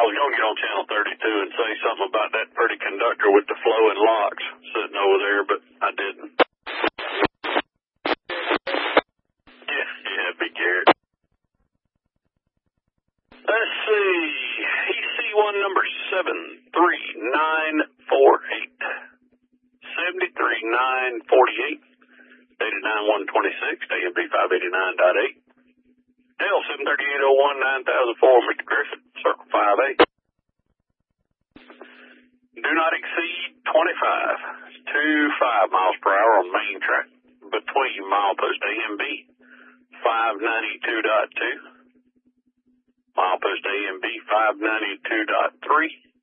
was going to get on channel 32 and say something about that pretty conductor with the flowing locks sitting over there, but I didn't. Yeah, big Garrett. Let's see. EC1 number 73948. 73948. Dated 9/1/26. AMP 589.8. Dell 73801 9004. Mr. Griffith, Circle 5A. Do not exceed 25. It's 25 miles per hour on main track between milepost A and B. 592.2. Milepost A and B 592.3.